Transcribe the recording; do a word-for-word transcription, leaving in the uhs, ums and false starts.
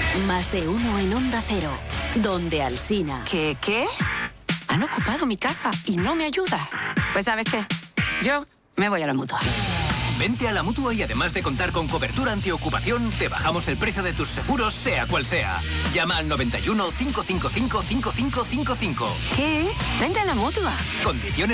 Más de uno en Onda Cero, donde Alsina. ¿Qué, qué? Han ocupado mi casa y no me ayuda. Pues ¿sabes qué? Yo me voy a la Mutua. Vente a la Mutua y además de contar con cobertura antiocupación, te bajamos el precio de tus seguros, sea cual sea. Llama al noventa y uno, cinco cinco cinco, cinco cinco cinco cinco. ¿Qué? Vente a la Mutua. Condiciones